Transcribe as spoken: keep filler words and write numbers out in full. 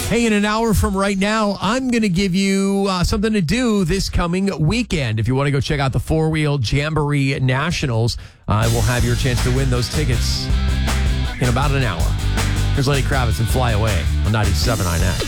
Hey, in an hour from right now, I'm going to give you uh, something to do this coming weekend. If you want to go check out the Four Wheel Jamboree Nationals, I uh, will have your chance to win those tickets in about an hour. Here's Lenny Kravitz and Fly Away on ninety-seven point nine X.